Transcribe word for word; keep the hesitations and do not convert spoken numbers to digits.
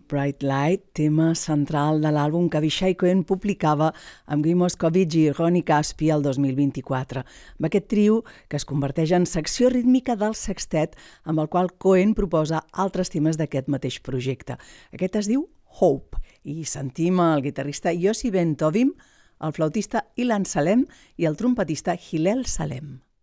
Bright Light, tema central de l'àlbum que Avishai Cohen publicava amb Guy Moscovitch i Ronnie Caspi el dos mil vint-i-quatre, amb aquest trio que es converteix en secció rítmica del sextet amb el qual Cohen proposa altres temes d'aquest mateix projecte. Aquest es diu Hope i sentim el guitarrista Yossi Ben Tovim, el flautista Ilan Salem i el trompetista Hillel Salem.